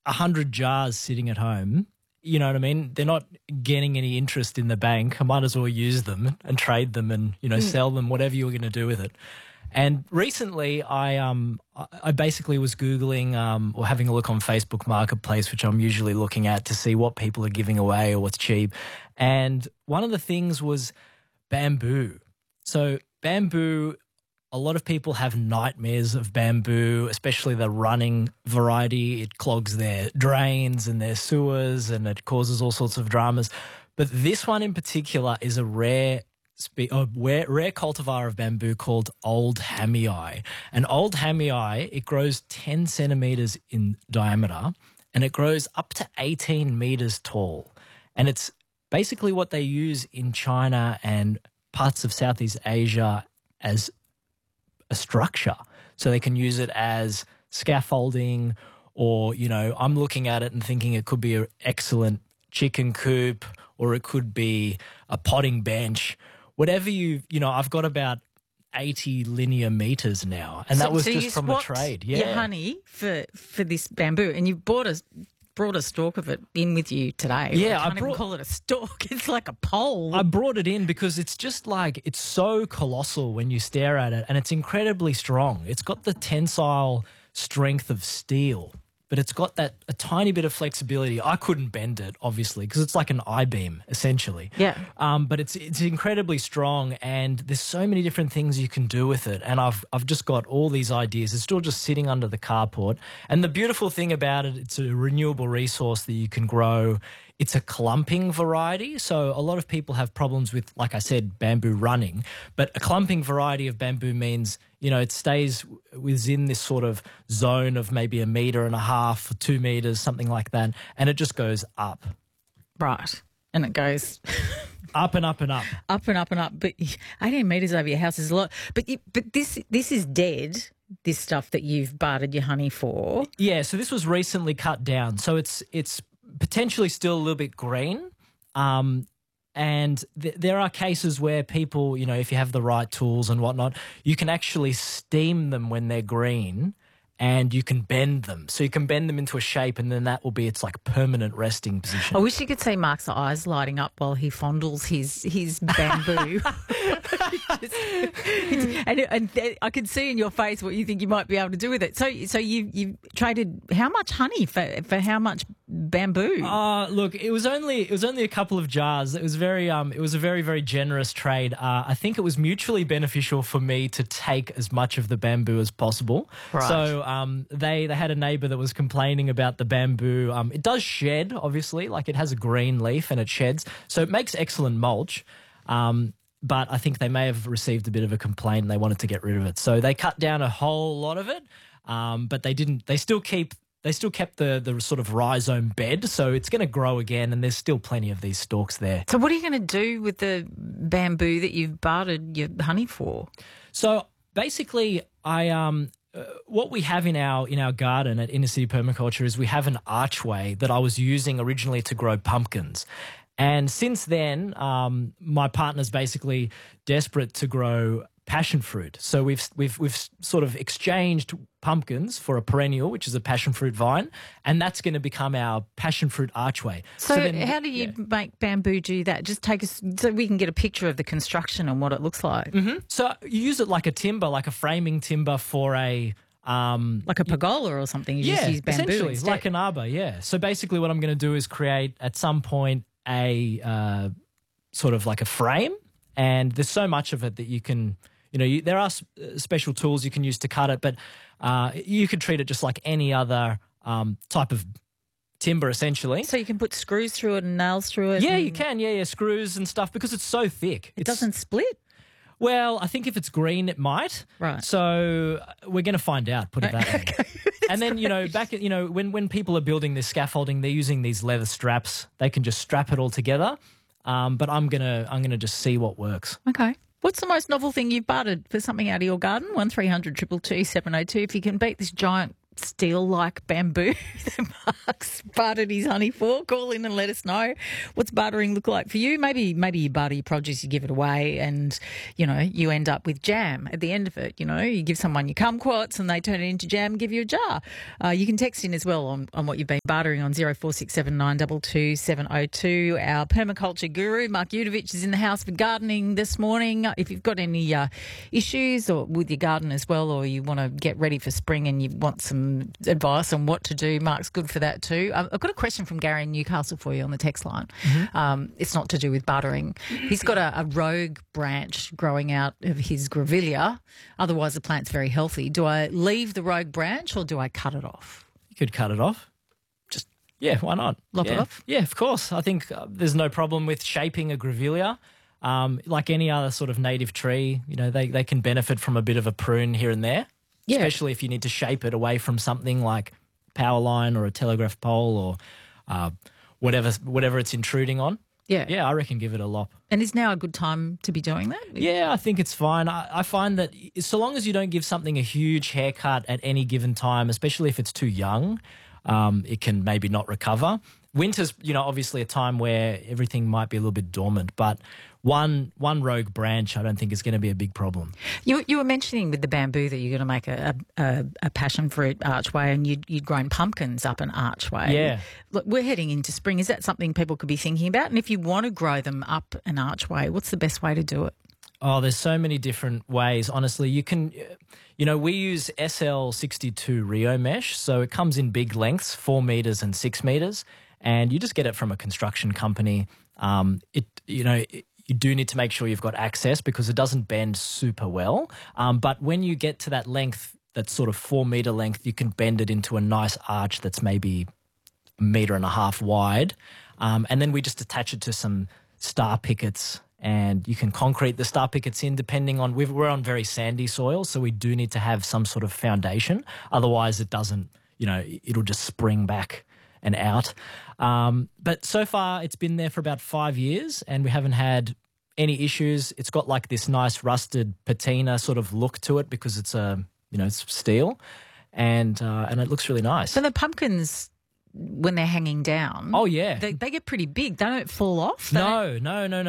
100 jars sitting at home. You know what I mean? They're not getting any interest in the bank. I might as well use them and trade them and, sell them, whatever you're going to do with it. And recently I basically was Googling or having a look on Facebook Marketplace, which I'm usually looking at to see what people are giving away or what's cheap. And one of the things was bamboo. So bamboo, a lot of people have nightmares of bamboo, especially the running variety. It clogs their drains and their sewers and it causes all sorts of dramas. But this one in particular is a rare cultivar of bamboo called Old Hamii. And Old Hamii, it grows 10 centimetres in diameter and it grows up to 18 metres tall. And it's basically what they use in China and parts of Southeast Asia as a structure. So they can use it as scaffolding or, I'm looking at it and thinking it could be an excellent chicken coop or it could be a potting bench. Whatever I've got about 80 linear meters now, and that was just from a trade. Yeah, your honey for this bamboo, and you brought a stalk of it in with you today. Yeah, I can't even call it a stalk. It's like a pole. I brought it in because it's just like it's so colossal when you stare at it, and it's incredibly strong. It's got the tensile strength of steel, but it's got a tiny bit of flexibility. I couldn't bend it, obviously, because it's like an I-beam, essentially. Yeah. But it's incredibly strong, and there's so many different things you can do with it. And I've just got all these ideas. It's still just sitting under the carport. And the beautiful thing about it, it's a renewable resource that you can grow. It's a clumping variety. So a lot of people have problems with, like I said, bamboo running. But a clumping variety of bamboo means, it stays within this sort of zone of maybe 1.5 meters or 2 meters, something like that. And it just goes up. Right. And it goes up and up and up. Up and up and up. But 18 metres over your house is a lot. But this is dead, this stuff that you've bartered your honey for. Yeah, so this was recently cut down. So it's potentially still a little bit green. And there are cases where people, if you have the right tools and whatnot, you can actually steam them when they're green and you can bend them. So you can bend them into a shape and then that will be its like permanent resting position. I wish you could see Mark's eyes lighting up while he fondles his bamboo. and I can see in your face what you think you might be able to do with it. So you traded how much honey for how much bamboo? Look, it was only a couple of jars. It was a very, very generous trade. I think it was mutually beneficial for me to take as much of the bamboo as possible. Right. So they had a neighbour that was complaining about the bamboo. It does shed, obviously, like it has a green leaf and it sheds, so it makes excellent mulch. But I think they may have received a bit of a complaint and they wanted to get rid of it. So they cut down a whole lot of it, but they didn't. They still kept the sort of rhizome bed, so it's going to grow again, and there's still plenty of these stalks there. So what are you going to do with the bamboo that you've bartered your honey for? So basically, what we have in our garden at Inner City Permaculture is we have an archway that I was using originally to grow pumpkins. And since then, my partner's basically desperate to grow passion fruit. So we've sort of exchanged pumpkins for a perennial, which is a passion fruit vine, and that's going to become our passion fruit archway. So then, how do you make bamboo do that? Just take us so we can get a picture of the construction and what it looks like. Mm-hmm. So you use it like a timber, like a framing timber for a like a pergola or something. You just use bamboo essentially, instead. like an arbor. Yeah. So basically, what I'm going to do is create at some point a sort of like a frame, and there's so much of it that you can. There are special tools you can use to cut it, but you could treat it just like any other type of timber, essentially. So you can put screws through it and nails through it? Yeah, you can. Yeah, screws and stuff, because it's so thick. It doesn't split? Well, I think if it's green, it might. Right. So we're going to find out, put it that way. Okay. And then, when people are building this scaffolding, they're using these leather straps. They can just strap it all together. But I'm gonna just see what works. Okay. What's the most novel thing you've bartered for something out of your garden? 1300 222 702. If you can beat this giant steel-like bamboo that Mark's bartered his honey for? Call in and let us know. What's bartering look like for you? Maybe you barter your produce, you give it away, and, you end up with jam at the end of it. You give someone your kumquats and they turn it into jam and give you a jar. You can text in as well on what you've been bartering on 0467 922 702. Our permaculture guru, Mark Udovich, is in the house for gardening this morning. If you've got any issues or with your garden as well, or you want to get ready for spring and you want some advice on what to do, Mark's good for that too. I've got a question from Gary in Newcastle for you on the text line. It's not to do with bartering. He's got a rogue branch growing out of his grevillea. Otherwise, the plant's very healthy. Do I leave the rogue branch or do I cut it off? You could cut it off. Yeah, why not? Lop it off? Yeah, of course. I think there's no problem with shaping a grevillea. Like any other sort of native tree, they can benefit from a bit of a prune here and there. Yeah. Especially if you need to shape it away from something like power line or a telegraph pole or whatever it's intruding on. Yeah, I reckon give it a lop. And is now a good time to be doing that? Yeah, I think it's fine. I find that so long as you don't give something a huge haircut at any given time, especially if it's too young, it can maybe not recover. Winter's, obviously a time where everything might be a little bit dormant, but one rogue branch I don't think is going to be a big problem. You were mentioning with the bamboo that you're going to make a passion fruit archway, and you'd grown pumpkins up an archway. Yeah. Look, we're heading into spring. Is that something people could be thinking about? And if you want to grow them up an archway, what's the best way to do it? Oh, there's so many different ways. Honestly, you can, we use SL62 Rio mesh, so it comes in big lengths, 4 metres and 6 metres, and you just get it from a construction company. You do need to make sure you've got access because it doesn't bend super well. But when you get to that length, that sort of 4 metre length, you can bend it into a nice arch that's maybe 1.5 metres wide. And then we just attach it to some star pickets, and you can concrete the star pickets in depending on, we're on very sandy soil, so we do need to have some sort of foundation. Otherwise it doesn't, it'll just spring back and out. But so far it's been there for about 5 years and we haven't had any issues. It's got like this nice rusted patina sort of look to it because it's it's steel, and it looks really nice. So the pumpkins, when they're hanging down, oh yeah, they get pretty big. They don't fall off. No.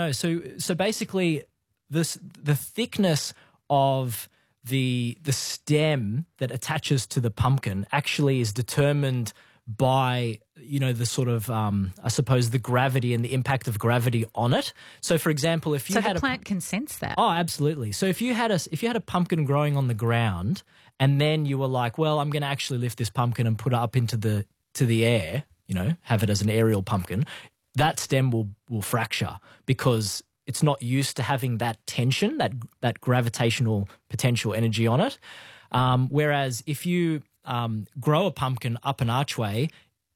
So basically, the thickness of the stem that attaches to the pumpkin actually is determined by the sort of I suppose the gravity and the impact of gravity on it. So for example, if you had the plant can sense that. Oh, absolutely. So if you had a pumpkin growing on the ground and then you were like, well, I'm going to actually lift this pumpkin and put it up into the air, have it as an aerial pumpkin, that stem will fracture because it's not used to having that tension, that gravitational potential energy on it. Whereas if you grow a pumpkin up an archway,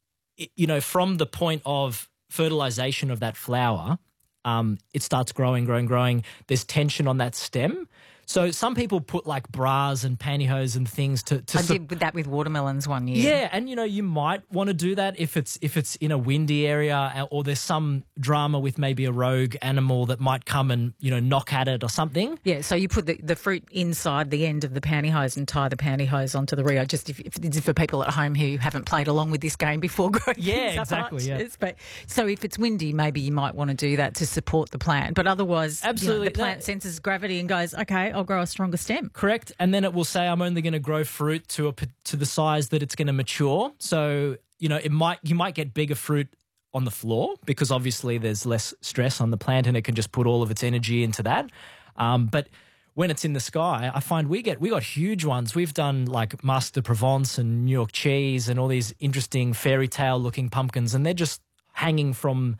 from the point of fertilization of that flower, it starts growing. There's tension on that stem. So some people put like bras and pantyhose and things to I did that with watermelons one year. Yeah, and you might want to do that if it's in a windy area or there's some drama with maybe a rogue animal that might come and knock at it or something. Yeah, so you put the fruit inside the end of the pantyhose and tie the pantyhose onto the Rio. Just if it's for people at home who haven't played along with this game before growing things up exactly. Yeah. But so if it's windy, maybe you might want to do that to support the plant. But otherwise, absolutely, the plant senses gravity and goes, okay, I'll grow a stronger stem. Correct. And then it will say, I'm only going to grow fruit to the size that it's going to mature. So, you might get bigger fruit on the floor because obviously there's less stress on the plant and it can just put all of its energy into that. But when it's in the sky, I find we got huge ones. We've done like Master de Provence and New York cheese and all these interesting fairy tale looking pumpkins, and they're just hanging from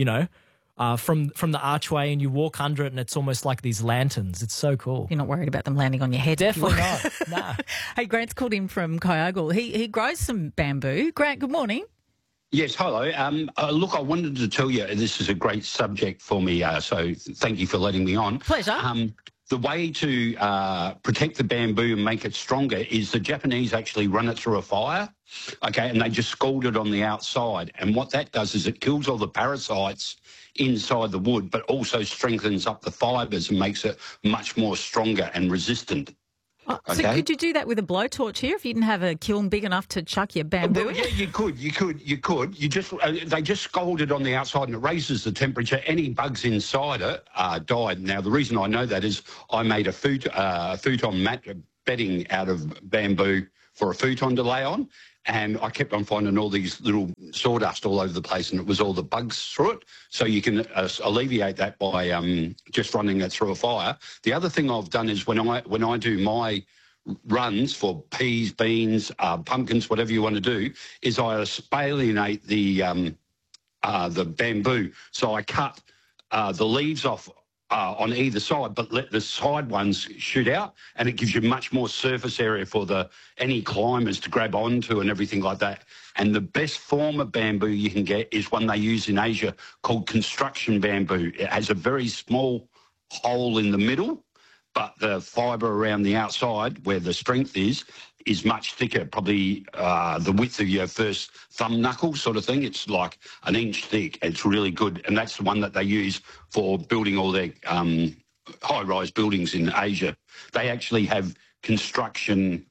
from the archway, and you walk under it and it's almost like these lanterns. It's so cool. You're not worried about them landing on your head? Definitely not. No. Hey, Grant's called in from Kyogle. He grows some bamboo. Grant, good morning. Yes, hello. Look, I wanted to tell you this is a great subject for me, so thank you for letting me on. Pleasure. The way to protect the bamboo and make it stronger is the Japanese actually run it through a fire, okay, and they just scald it on the outside. And what that does is it kills all the parasites inside the wood, but also strengthens up the fibres and makes it much more stronger and resistant. Oh, so could you do that with a blowtorch here if you didn't have a kiln big enough to chuck your bamboo in? Yeah, you could. You just they just scald it on the outside and it raises the temperature. Any bugs inside it died. Now the reason I know that is I made a futon mat bedding out of bamboo for a futon to lay on, and I kept on finding all these little sawdust all over the place, and it was all the bugs through it. So you can alleviate that by just running it through a fire. The other thing I've done is when I do my runs for peas, beans, pumpkins, whatever you want to do, is I espalionate the bamboo. So I cut the leaves off on either side, but let the side ones shoot out, and it gives you much more surface area for any climbers to grab onto and everything like that. And the best form of bamboo you can get is one they use in Asia called construction bamboo. It has a very small hole in the middle, but the fibre around the outside, where the strength is much thicker, probably the width of your first thumb knuckle sort of thing. It's like an inch thick. It's really good. And that's the one that they use for building all their high-rise buildings in Asia. They actually have construction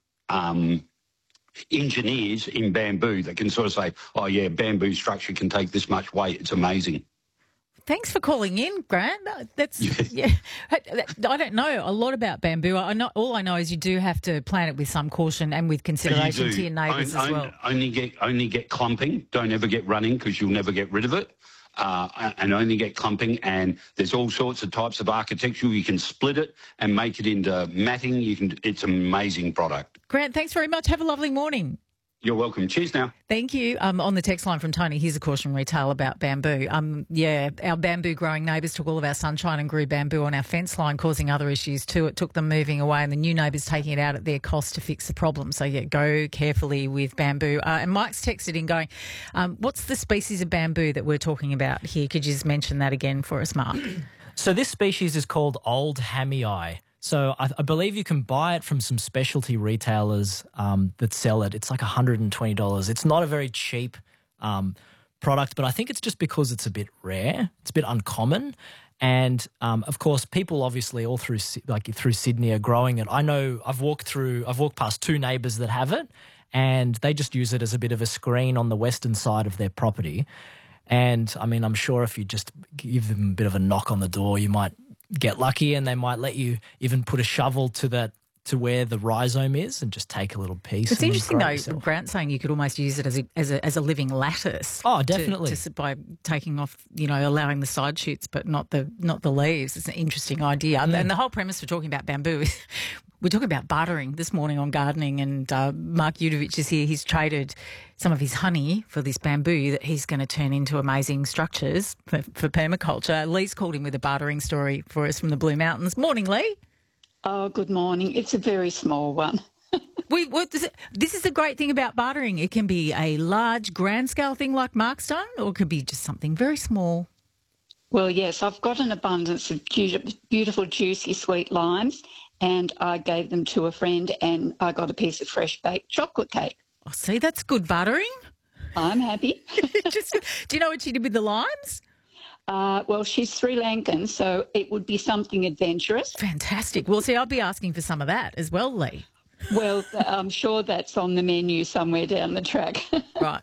engineers in bamboo that can sort of say, oh, yeah, bamboo structure can take this much weight. It's amazing. Thanks for calling in, Grant. Yeah. I don't know a lot about bamboo. All I know is you do have to plant it with some caution and with consideration to your neighbours as well. Only get clumping. Don't ever get running because you'll never get rid of it. And only get clumping. And there's all sorts of types of architecture. You can split it and make it into matting. It's an amazing product. Grant, thanks very much. Have a lovely morning. You're welcome. Cheers now. Thank you. On the text line from Tony, here's a cautionary tale about bamboo. Our bamboo growing neighbours took all of our sunshine and grew bamboo on our fence line, causing other issues too. It took them moving away and the new neighbours taking it out at their cost to fix the problem. So, go carefully with bamboo. And Mike's texted in going, what's the species of bamboo that we're talking about here? Could you just mention that again for us, Mark? So this species is called Old Hamii. So I believe you can buy it from some specialty retailers that sell it. It's like $120. It's not a very cheap product, but I think it's just because it's a bit rare. It's a bit uncommon. And, of course, people obviously all through Sydney are growing it. I know I've walked past two neighbours that have it, and they just use it as a bit of a screen on the western side of their property. And, I mean, I'm sure if you just give them a bit of a knock on the door, you might get lucky and they might let you even put a shovel to where the rhizome is and just take a little piece. It's interesting though, Grant saying you could almost use it as a living lattice. Oh, definitely. By taking off, allowing the side shoots but not the leaves. It's an interesting idea. Mm. And the whole premise for talking about bamboo is we're talking about bartering this morning on gardening, and Mark Udovich is here. He's traded some of his honey for this bamboo that he's going to turn into amazing structures for permaculture. Lee's called him with a bartering story for us from the Blue Mountains. Morning, Lee. Oh, good morning. It's a very small one. This is the great thing about bartering. It can be a large, grand-scale thing like Mark's done, or it could be just something very small. Well, yes, I've got an abundance of beautiful, juicy, sweet limes, and I gave them to a friend and I got a piece of fresh baked chocolate cake. Oh, see, that's good bartering. I'm happy. Do you know what she did with the limes? Well, she's Sri Lankan, so it would be something adventurous. Fantastic. Well, see, I'll be asking for some of that as well, Lee. Well, I'm sure that's on the menu somewhere down the track. Right.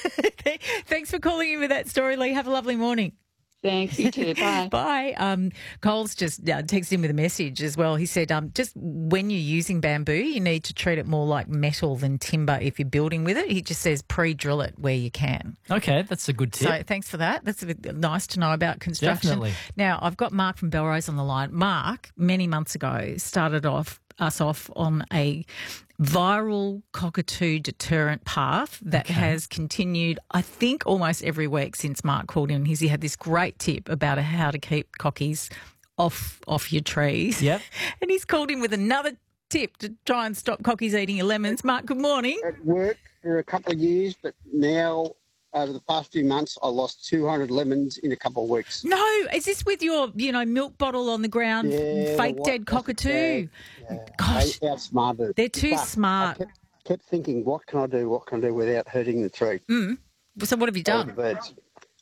Thanks for calling in with that story, Lee. Have a lovely morning. Thanks, you too. Bye. Bye. Cole's just texted in with a message as well. He said, just when you're using bamboo, you need to treat it more like metal than timber if you're building with it. He just says pre-drill it where you can. Okay, that's a good tip. So thanks for that. That's nice to know about construction. Definitely. Now, I've got Mark from Belrose on the line. Mark, many months ago, started us off on a viral cockatoo deterrent path that has continued, I think, almost every week since Mark called in. He had this great tip about how to keep cockies off your trees. Yep. And he's called in with another tip to try and stop cockies eating your lemons. Mark, good morning. It worked for a couple of years, but now over the past few months, I lost 200 lemons in a couple of weeks. No, is this with your, milk bottle on the ground, fake dead cockatoo? Yeah. Gosh, they outsmarted. They're too smart. I kept thinking, what can I do without hurting the tree? Mm. So what have you done? The birds.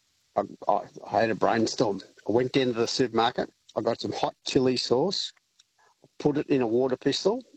I had a brainstorm. I went down to the supermarket. I got some hot chili sauce, put it in a water pistol,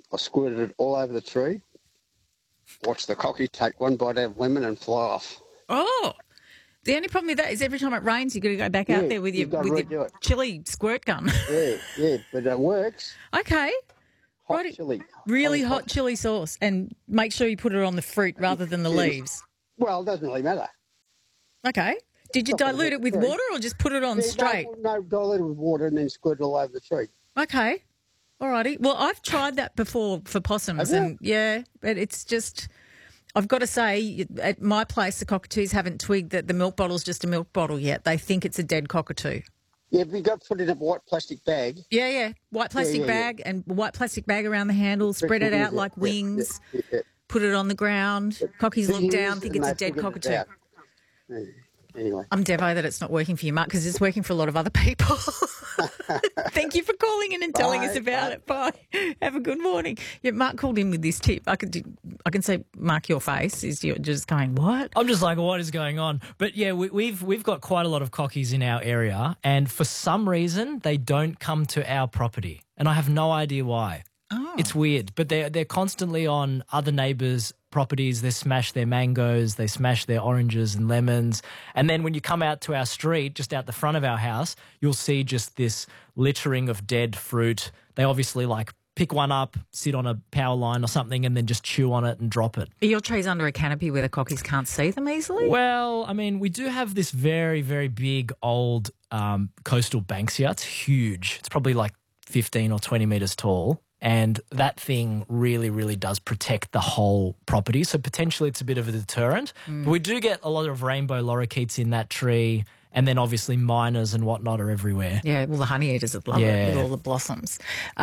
I squirted it all over the tree. Watched the cocky take one bite out of lemon and fly off. Oh, the only problem with that is every time it rains, you've got to go back out there with your chili squirt gun. Yeah, but it works. Okay. Hot chili. Really hot chili sauce. And make sure you put it on the fruit rather than the leaves. Well, it doesn't really matter. Okay. Did you dilute it with water or just put it on straight? No, dilute it with water and then squirt it all over the tree. Okay. All righty. Well, I've tried that before for possums, and but it's just, I've got to say, at my place, the cockatoos haven't twigged that the milk bottle's just a milk bottle yet. They think it's a dead cockatoo. Yeah, but you got to put it in a white plastic bag. Yeah. White plastic bag and white plastic bag around the handle, spread it out like wings, put it on the ground. Cockies look down, think it's a dead cockatoo. Anyway. I'm devo that it's not working for you, Mark, because it's working for a lot of other people. Thank you for calling in and telling us about it. Bye. Have a good morning. Yeah, Mark called in with this tip. I can see, Mark, your face is you're just going, what? I'm just like, what is going on? But yeah, we've got quite a lot of cockies in our area, and for some reason they don't come to our property, and I have no idea why. Oh. It's weird, but they're constantly on other neighbours' properties. They smash their mangoes, they smash their oranges and lemons. And then when you come out to our street, just out the front of our house, you'll see just this littering of dead fruit. They obviously pick one up, sit on a power line or something, and then just chew on it and drop it. Are your trees under a canopy where the cockies can't see them easily? Well, I mean, we do have this very, very big old coastal banksia. It's huge. It's probably 15 or 20 metres tall. And that thing really, really does protect the whole property. So potentially it's a bit of a deterrent. But we do get a lot of rainbow lorikeets in that tree. And then obviously miners and whatnot are everywhere. Yeah, well, the honey eaters would love it with all the blossoms.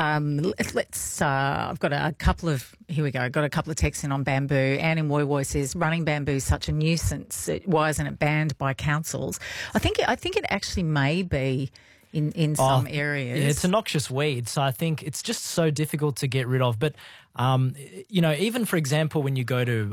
I've got a couple of, here we go, I've got a couple of texts in on bamboo. Anne in Woy Woy says, running bamboo is such a nuisance. Why isn't it banned by councils? I think it actually may be in some areas. Yeah, it's a noxious weed, so I think it's just so difficult to get rid of. But, even, for example, when you go to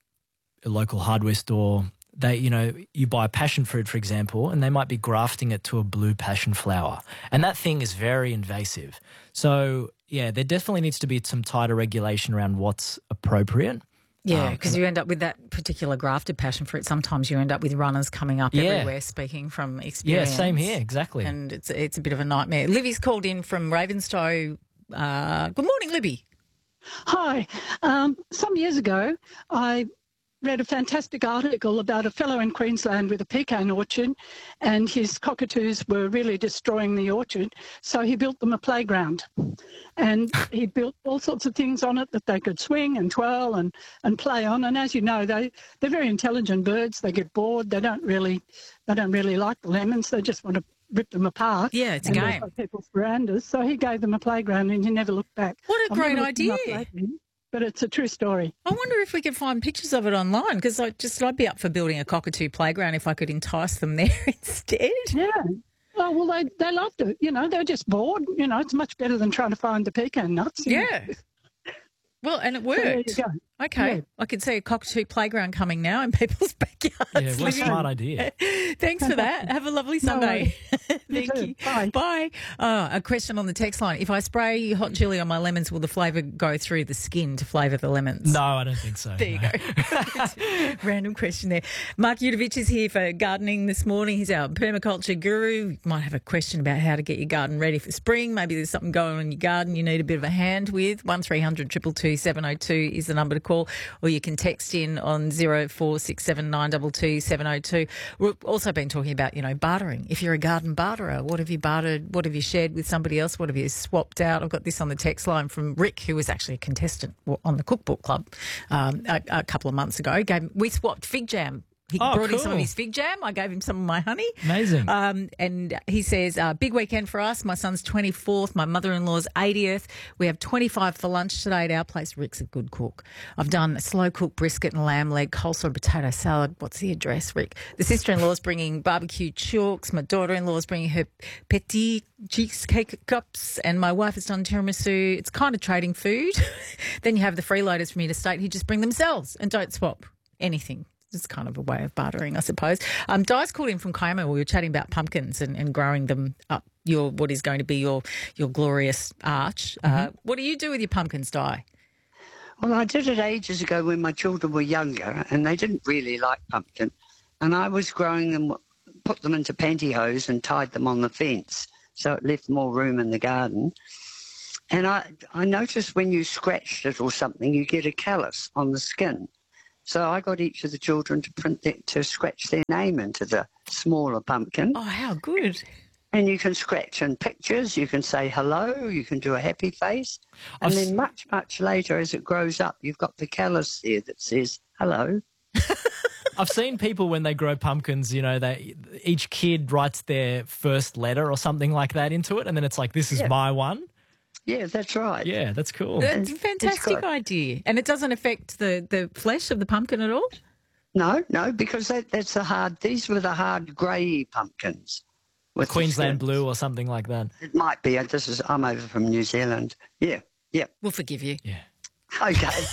a local hardware store, you buy passion fruit, for example, and they might be grafting it to a blue passion flower. And that thing is very invasive. So, yeah, there definitely needs to be some tighter regulation around what's appropriate. Yeah, because you end up with that particular grafted passion fruit. Sometimes you end up with runners coming up everywhere, speaking from experience. Yeah, same here, exactly. And it's a bit of a nightmare. Libby's called in from Ravenstow. Good morning, Libby. Hi. Some years ago, I read a fantastic article about a fellow in Queensland with a pecan orchard, and his cockatoos were really destroying the orchard, so he built them a playground. And he built all sorts of things on it that they could swing and twirl and play on. And as you know, they're very intelligent birds. They get bored. They don't really like the lemons. They just want to rip them apart. Yeah, it's a game. People's verandas. So he gave them a playground and he never looked back. What a great idea. But it's a true story. I wonder if we could find pictures of it online, because I'd be up for building a cockatoo playground if I could entice them there instead. Yeah. Oh, well, they loved it. They're just bored. It's much better than trying to find the pecan nuts. Yeah. Well, and it worked. So there you go. Okay. Yeah. I could see a cockatoo playground coming now in people's backyards. Yeah, what a smart idea. Thanks for that. Have a lovely Sunday. Thank you. Bye. Bye. A question on the text line. If I spray hot chili on my lemons, will the flavour go through the skin to flavour the lemons? No, I don't think so. There you go. Random question there. Mark Udovich is here for gardening this morning. He's our permaculture guru. You might have a question about how to get your garden ready for spring. Maybe there's something going on in your garden you need a bit of a hand with. 1300 222 702 is the number to call, or you can text in on 0467 922 702. We've also been talking about, bartering. If you're a garden barterer, what have you bartered? What have you shared with somebody else? What have you swapped out? I've got this on the text line from Rick, who was actually a contestant on the Cookbook Club a couple of months ago. We swapped fig jam. He brought in some of his fig jam. I gave him some of my honey. Amazing. And he says, big weekend for us. My son's 24th, my mother-in-law's 80th. We have 25 for lunch today at our place. Rick's a good cook. I've done a slow-cooked brisket and lamb leg, coleslaw, potato salad. What's the address, Rick? The sister-in-law's bringing barbecue chooks. My daughter-in-law's bringing her petit cheesecake cups. And my wife has done tiramisu. It's kind of trading food. Then you have the freeloaders from interstate who just bring themselves and don't swap anything. It's kind of a way of bartering, I suppose. Di's called in from Kiama. We were chatting about pumpkins and growing them up what is going to be your glorious arch. What do you do with your pumpkins, Di? Well, I did it ages ago when my children were younger and they didn't really like pumpkin. And I was growing them, put them into pantyhose and tied them on the fence so it left more room in the garden. And I noticed when you scratched it or something, you get a callus on the skin. So I got each of the children to scratch their name into the smaller pumpkin. Oh, how good. And you can scratch in pictures, you can say hello, you can do a happy face. And then much, much later as it grows up, you've got the callus there that says hello. I've seen people when they grow pumpkins, each kid writes their first letter or something like that into it, and then it's like, this is my one. Yeah, that's right. Yeah, that's cool. That's a fantastic idea. And it doesn't affect the flesh of the pumpkin at all? No, because that's these were the hard grey pumpkins. With Queensland blue or something like that. It might be. I'm over from New Zealand. Yeah. We'll forgive you. Yeah. Okay.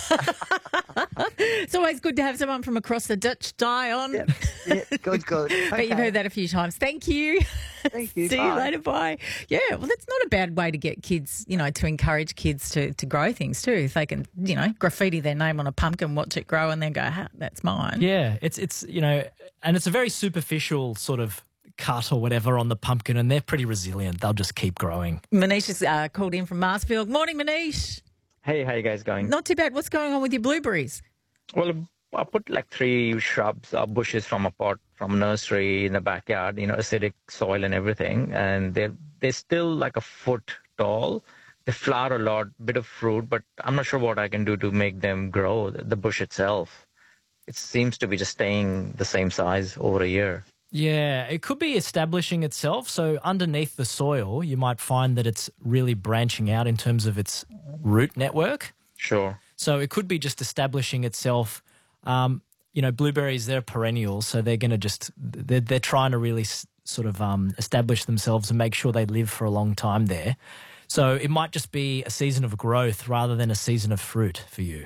It's always good to have someone from across the Dutch die on. Yeah, good. Okay. But you've heard that a few times. Thank you. Thank you. See Bye. you later. Bye. Yeah, well, that's not a bad way to get kids, to encourage kids to grow things too. If they can, graffiti their name on a pumpkin, watch it grow and then go, that's mine. Yeah, it's and it's a very superficial sort of cut or whatever on the pumpkin, and they're pretty resilient. They'll just keep growing. Manish has called in from Marsfield. Morning, Manish. Hey, how you guys going? Not too bad. What's going on with your blueberries? Well, I put like 3 shrubs or bushes from a pot from a nursery in the backyard, acidic soil and everything, and they're still like a foot tall. They flower a lot, bit of fruit, but I'm not sure what I can do to make them grow. The bush itself, it seems to be just staying the same size over a year. Yeah, it could be establishing itself. So underneath the soil, you might find that it's really branching out in terms of its root network. Sure. So it could be just establishing itself. Blueberries, they're perennials, so they're going to they're trying to really sort of establish themselves and make sure they live for a long time there. So it might just be a season of growth rather than a season of fruit for you.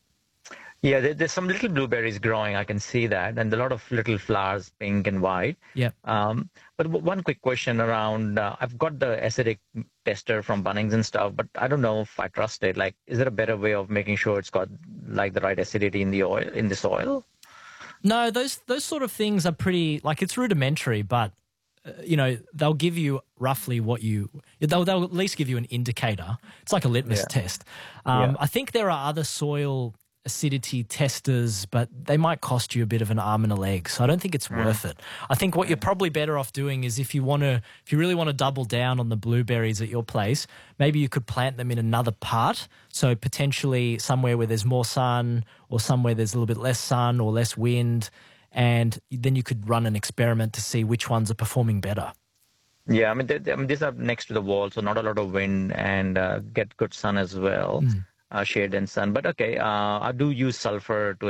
Yeah, there's some little blueberries growing. I can see that, and a lot of little flowers, pink and white. Yeah. But one quick question around: I've got the acidic tester from Bunnings and stuff, but I don't know if I trust it. Like, is there a better way of making sure it's got like the right acidity in the soil? No, those sort of things are pretty it's rudimentary, but they'll give you roughly they'll at least give you an indicator. It's like a litmus test. I think there are other soil acidity testers, but they might cost you a bit of an arm and a leg. So I don't think it's worth it. I think what you're probably better off doing is if you really want to double down on the blueberries at your place, maybe you could plant them in another part. So potentially somewhere where there's more sun or somewhere there's a little bit less sun or less wind. And then you could run an experiment to see which ones are performing better. Yeah, these are next to the wall, so not a lot of wind and get good sun as well. Shade and sun. But okay, I do use sulfur to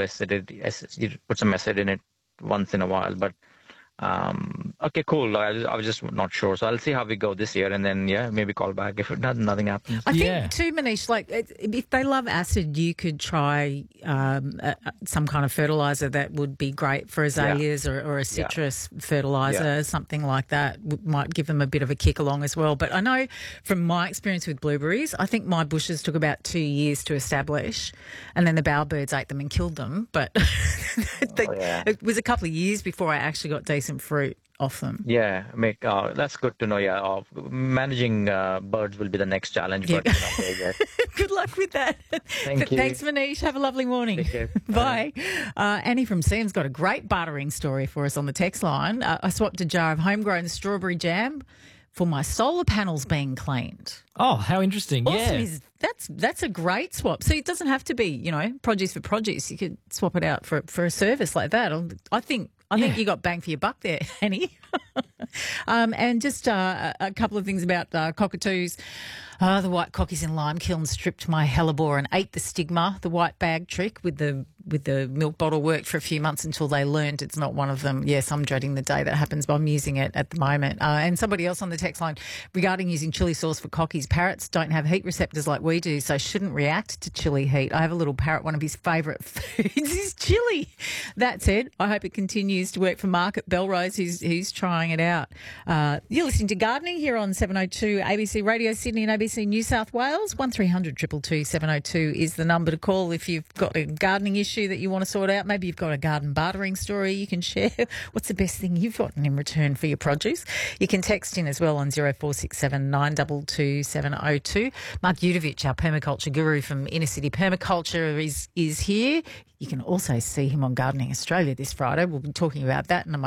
put some acid in it once in a while. But okay, cool. I was just not sure. So I'll see how we go this year and then, maybe call back if nothing happens. I think too, Manish, if they love acid, you could try some kind of fertiliser that would be great for azaleas or a citrus fertiliser, something like that might give them a bit of a kick along as well. But I know from my experience with blueberries, I think my bushes took about 2 years to establish and then the bowerbirds ate them and killed them. But it was a couple of years before I actually got decent fruit off them. Yeah, that's good to know. Yeah, managing birds will be the next challenge. Yeah. But we're not there yet. Good luck with that. Thank you. Thanks, Manish. Have a lovely morning. Take care. Bye. Annie from Sam's got a great bartering story for us on the text line. I swapped a jar of homegrown strawberry jam for my solar panels being cleaned. Oh, how interesting. Awesome. That's a great swap. So it doesn't have to be, produce for produce. You could swap it out for a service like that. I think you got bang for your buck there, Annie. And just a couple of things about cockatoos. The white cockies in lime kiln stripped my hellebore and ate the stigma. The white bag trick with the milk bottle worked for a few months until they learned it's not one of them. Yes, I'm dreading the day that happens, but I'm using it at the moment. And somebody else on the text line regarding using chili sauce for cockies. Parrots don't have heat receptors like we do, so shouldn't react to chili heat. I have a little parrot. One of his favourite foods is chili. That said, I hope it continues to work for Mark at Belrose, who's trying it out. You're listening to Gardening here on 702 ABC Radio Sydney and ABC ABC New South Wales. 1300 222 702 is the number to call if you've got a gardening issue that you want to sort out. Maybe you've got a garden bartering story you can share. What's the best thing you've gotten in return for your produce? You can text in as well on 0467 922 702. Mark Udovich, our permaculture guru from Inner City Permaculture, is here. You can also see him on Gardening Australia this Friday. We'll be talking about that in a moment.